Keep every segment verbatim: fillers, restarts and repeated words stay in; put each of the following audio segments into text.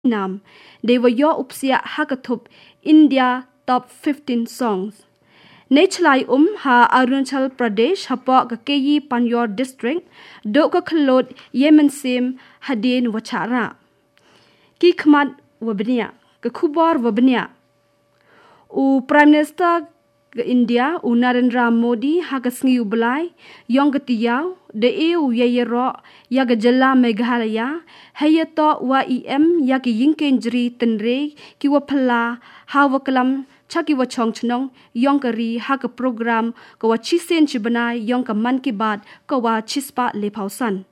Nam, they were yo upsia hakatup India top fifteen songs. Nechlai um ha Arunachal Pradesh hapo ka Keyi Panyor district do ka khalot Yemen sim hadin wachara. Ki khmat wabnia ka khubar wabnia. U Prime Minister ke India u Narendra Modi ha ka sngi ublai yong katiyaw de eu yeyero ya ga jalla Meghalaya hayato wa em ya ki yingkenjri tenre ki wa phala ha wa kalam chaki wa chong chnong yong kari ha ka program ko wa chisen chibana yong ka man ki bat ko wa chispa le pausan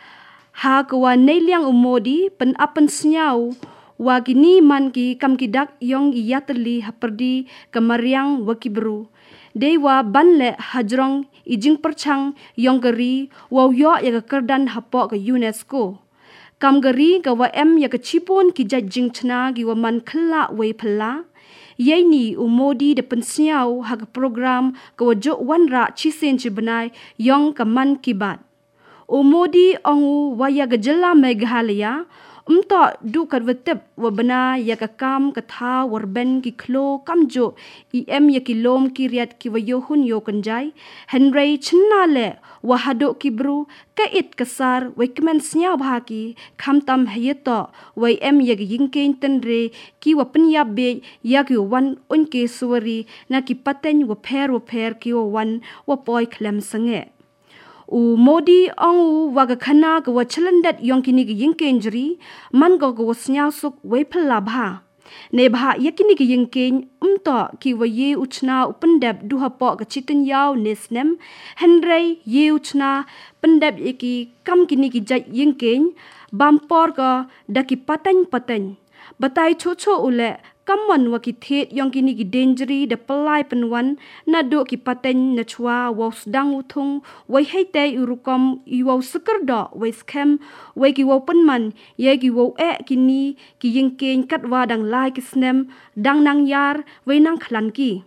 ha ko wa neilyang umodi pen apen snyau wa gini man ki kam ki dak yong iyatli haperdi kamariang wa kibru dewa banle hajrong ijing perchang yong kari wa yo ya ka kerdan hapo ka UNESCO kam gari ka wa em ya ka chipon ki jajing chna gi wa man khla we phla yei ni umodi de pensiau ha ka program ka wa jo wanra chisen chibanai yong ka man ki bat umodi ongu wa ya ga jalla Meghalaya umto du kat wetep wa bana ya ka kam ka tha warben ki klo kamjo em ya ki lom ki riat ki wa yo hun yo kanjai henry chna le wa hado ki bru ka it kasar we kmen snya bha ki kham tam hayeto we em ya gi yingken tenre ki wa pnya be ya ki wan un ke suwari na ki paten wa pher wa pher ki wa wan wa poi klem sange u Modi ong wa ga khana ga wa chalandat yong kini gi yingkenjri man go go snya suk we phla bha ne bha yakini gi yingken umto ki wa ye uchna upandap du ha po ga chitin yaw nesnem henry ye uchna pandap yaki kam kini gi jat yingken bampor ga daki patang patang batai cho cho ule kamman wa ki thet yong kini gi dangery de palai penwan na do ki paten na chwa wa sdang uthung wai heite urukom iwo sukardo wai scam wai ki wo penman ye ki wo e kini ki yingken katwa dang lai ki snem dang nang yar wai nang khlan ki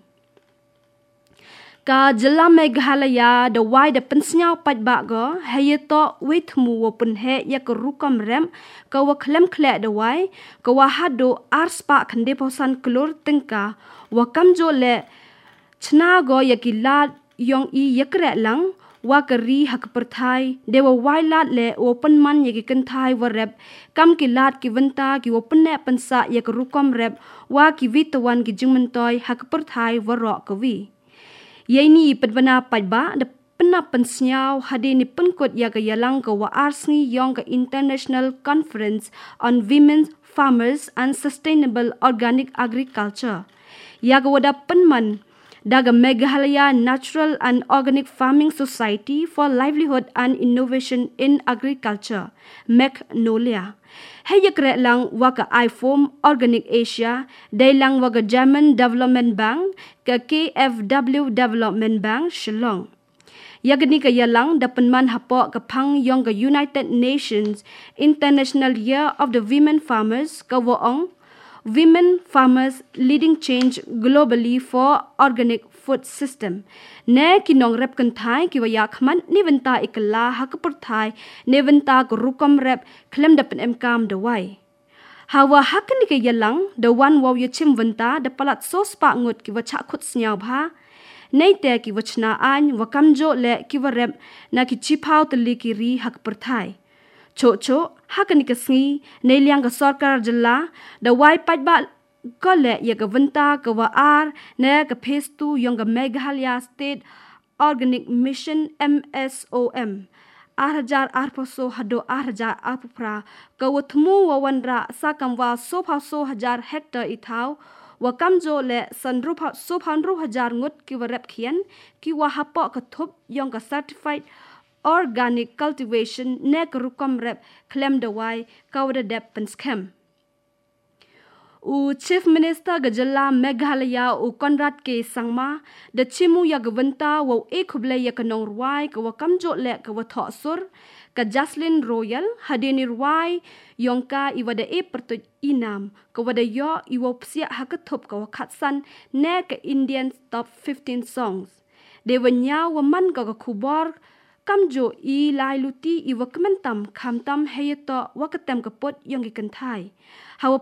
ka jalla Meghalaya the wai de pensnyau pat ba go hayeto wait mu wo pen he ya ko rukom rem ka wa khlem khle de wai ka wa hado arspa khande posan klor tengka wa kamjo le chna go ya ki lat yong i yakre lang wa kari hak perthai de wa wai lat le open man ya ki kanthai wa rep kam ki lat ki vanta ki open ne pansa ya ko rukom rep wa ki vitawan ki jingmentoi hak perthai wa ro kawi yei ni padbana padba de pena pensnyau hade ni penkot ya ga yalang ka wa arsni yong ka International Conference on Women Farmers and Sustainable Organic Agriculture ya ga wada penman daga Meghalaya Natural and Organic Farming Society for Livelihood and Innovation in Agriculture Magnolia Hayakre lang waka iForm Organic Asia day lang waka German Development Bank ka K F W Development Bank Shillong yagni ka yalang dapan man hapo ka phang yong ka United Nations International Year of the Women Farmers ka waong Women Farmers Leading Change Globally for Organic Food System ne kinong rep kan thai ki waya khman ni venta ikla ha ka pur thai ne venta ko rukom rep klem dapen em kam de wai hawa hakan ke yalang the one wow ye chim venta de palat so spa ngut ki wacha khut snyau bha nei te ki wachna an wa kamjo le ki wa rep na ki chipau tli ki ri hak pur thai cho cho hakan ke sngi nei liang ka sarkar jalla the wai pat ba ko le ya ka venta ka wa ar ne ka phase two yong ka Meghalaya State Organic Mission M S O M arhajar arposo hado arhajar apupra ka wathmu wa wanra sakam wa so pha so hajar hectare ithau wa kamjo le sanru pha so phanru hajar ngut ki wa rep khian ki wa hapo ka thup yong ka certified organic cultivation ne ka rukom rep klem de wai ka wada dep penskem u Chief Minister gajalla Meghalaya u Conrad K Sangma de chimu ya gawanta wo e khuble ya kanong ruai ka wa kamjo le ka wa tho sur ka Jaslyn Royal hadeni ruai yongka iwada e pertu inam ka wada yo iwo psia hakathop ka wa khatsan ne ka Indian top fifteen songs de wanya wa man ka khubor kamjo i lai luti i wakmentam khamtam heyeto wakatam kapot yongi kanthai hawa